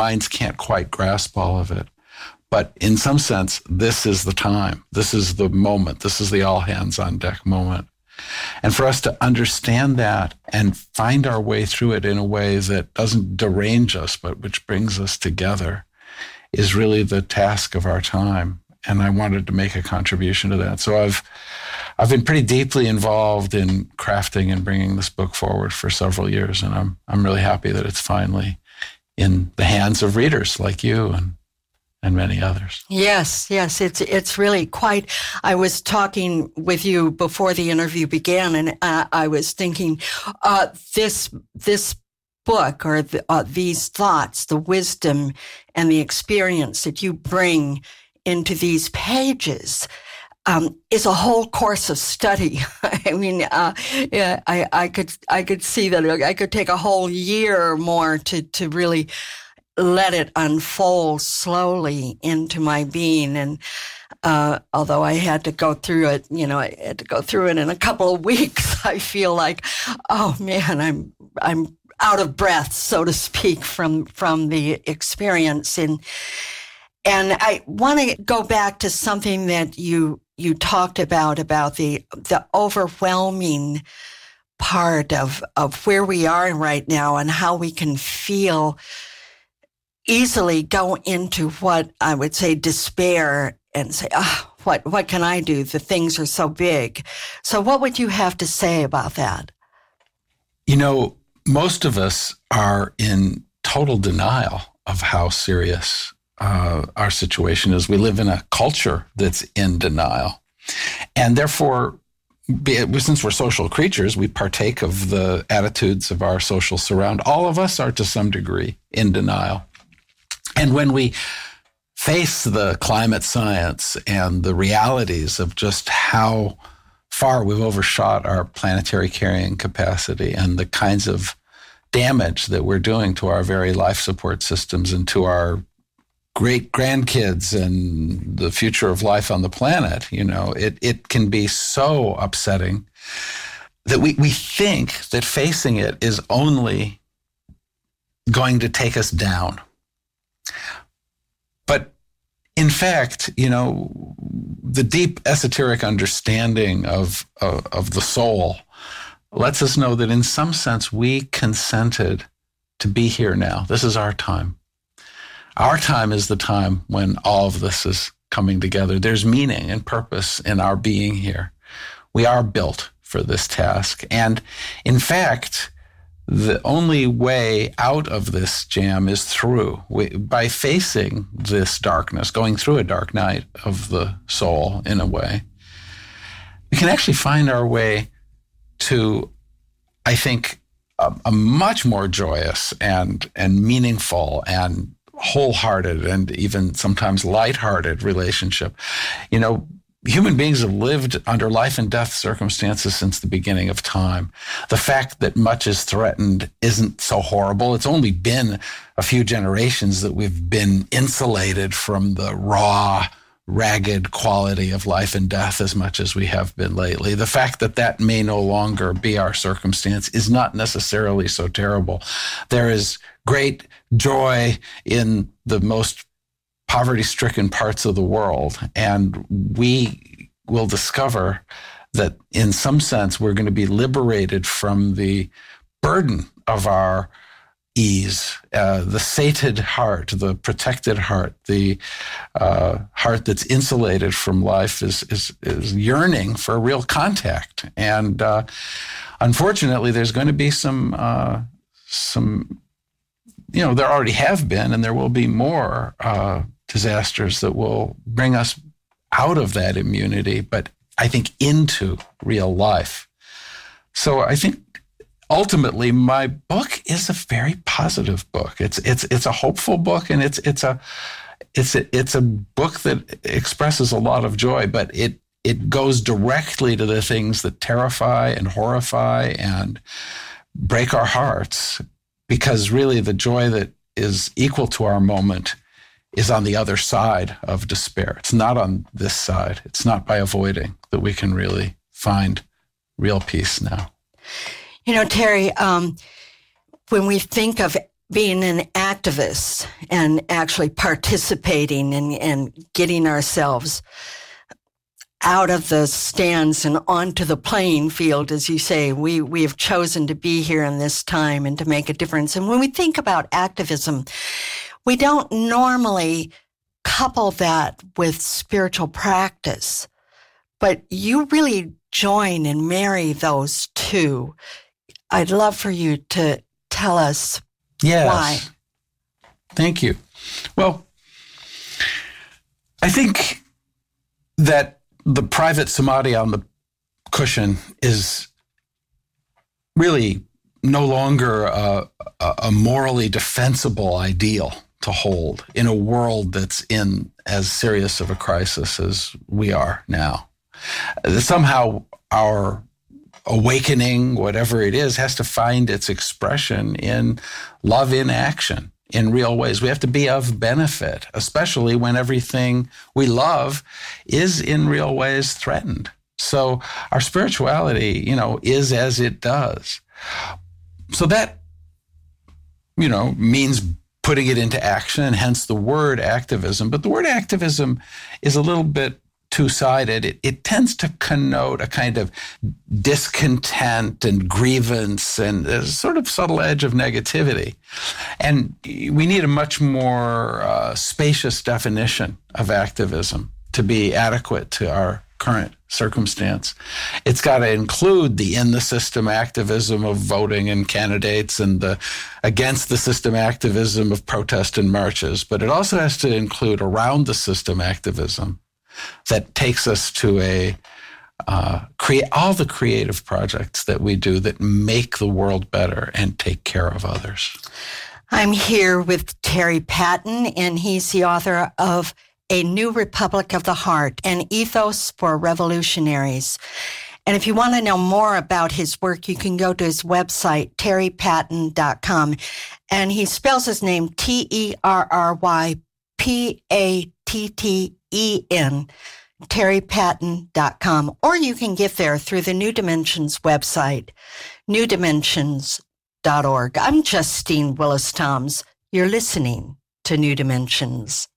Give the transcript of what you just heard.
minds can't quite grasp all of it. But in some sense, this is the time. This is the moment. This is the all hands on deck moment. And for us to understand that and find our way through it in a way that doesn't derange us, but which brings us together, is really the task of our time. And I wanted to make a contribution to that. So I've been pretty deeply involved in crafting and bringing this book forward for several years, and I'm really happy that it's finally in the hands of readers like you and many others. Yes, it's really quite. I was talking with you before the interview began, and I was thinking this book or these thoughts, the wisdom and the experience that you bring into these pages is a whole course of study. I mean, I could see that I could take a whole year or more to really let it unfold slowly into my being. And although I had to go through it, I had to go through it in a couple of weeks. I feel like, oh man, I'm out of breath, so to speak, from the experience. And I want to go back to something that you talked about the overwhelming part of where we are right now and how we can easily go into what I would say despair and say, what can I do? The things are so big. So what would you have to say about that? Most of us are in total denial of how serious our situation is. We live in a culture that's in denial. And therefore, since we're social creatures, we partake of the attitudes of our social surround. All of us are to some degree in denial. And when we face the climate science and the realities of just how far we've overshot our planetary carrying capacity and the kinds of damage that we're doing to our very life support systems and to our great grandkids and the future of life on the planet, it can be so upsetting that we think that facing it is only going to take us down. But in fact, the deep esoteric understanding of the soul lets us know that in some sense we consented to be here now. This is our time. Our time is the time when all of this is coming together. There's meaning and purpose in our being here. We are built for this task. And in fact, the only way out of this jam is through. By facing this darkness, going through a dark night of the soul in a way, we can actually find our way to, I think, a much more joyous and meaningful and wholehearted and even sometimes lighthearted relationship. Human beings have lived under life and death circumstances since the beginning of time. The fact that much is threatened isn't so horrible. It's only been a few generations that we've been insulated from the raw, ragged quality of life and death as much as we have been lately. The fact that may no longer be our circumstance is not necessarily so terrible. There is great joy in the most poverty-stricken parts of the world, and we will discover that in some sense we're going to be liberated from the burden of our ease, the sated heart, the protected heart, the heart that's insulated from life is yearning for real contact. And unfortunately, there's going to be some there already have been, and there will be more disasters that will bring us out of that immunity, but I think into real life. So I think ultimately my book is a very positive book. It's a hopeful book, and it's a book that expresses a lot of joy, but it goes directly to the things that terrify and horrify and break our hearts, because really the joy that is equal to our moment is on the other side of despair. It's not on this side. It's not by avoiding that we can really find real peace now. Terry, when we think of being an activist and actually participating and getting ourselves out of the stands and onto the playing field, as you say. We have chosen to be here in this time and to make a difference. And when we think about activism, we don't normally couple that with spiritual practice, but you really join and marry those two. I'd love for you to tell us why. Thank you. Well, I think that the private samadhi on the cushion is really no longer a morally defensible ideal to hold in a world that's in as serious of a crisis as we are now. Somehow our awakening, whatever it is, has to find its expression in love in action, in real ways. We have to be of benefit, especially when everything we love is in real ways threatened. So our spirituality, is as it does. So that, means putting it into action, and hence the word activism. But the word activism is a little bit two-sided. It tends to connote a kind of discontent and grievance and a sort of subtle edge of negativity. And we need a much more spacious definition of activism to be adequate to our current circumstance. It's got to include the in-the-system activism of voting and candidates and the against-the-system activism of protest and marches, but it also has to include around-the-system activism that takes us to all the creative projects that we do that make the world better and take care of others. I'm here with Terry Patton, and he's the author of A New Republic of the Heart, an ethos for revolutionaries. And if you want to know more about his work, you can go to his website, terrypatton.com. And he spells his name TerryPatten, terrypatton.com. Or you can get there through the New Dimensions website, newdimensions.org. I'm Justine Willis-Toms. You're listening to New Dimensions.